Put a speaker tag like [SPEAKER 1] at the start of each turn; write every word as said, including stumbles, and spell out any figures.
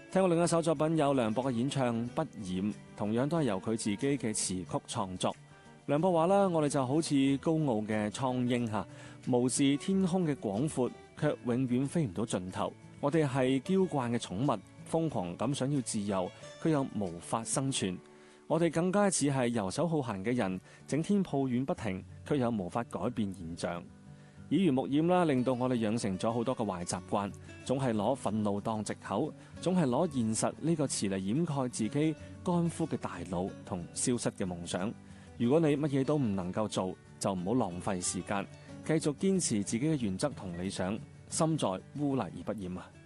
[SPEAKER 1] 聽過另一首作品有梁博嘅演唱《不染》，同樣都係由佢自己嘅詞曲創作。梁博話啦，我哋就好似高傲嘅蒼鷹吓，無視天空嘅廣闊，卻永遠飛唔到盡頭。我哋係嬌慣嘅寵物，瘋狂咁想要自由，卻又無法生存。我哋更加似係遊手好閒嘅人，整天抱怨不停，卻又無法改變現象。耳濡目染啦，令到我哋養成咗好多嘅壞習慣，總係攞憤怒當藉口，總係攞現實呢個詞嚟掩蓋自己乾枯嘅大腦同消失嘅夢想。如果你乜嘢都唔能夠做，就唔好浪費時間，繼續堅持自己嘅原則同理想，心在烏泥而不染啊！